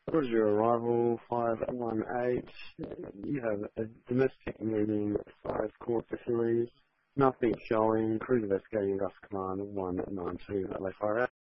Towards your arrival, 518. You have a domestic meeting, 5 core facilities. Nothing showing. Cruise investigating Gus Command 192. They fire out.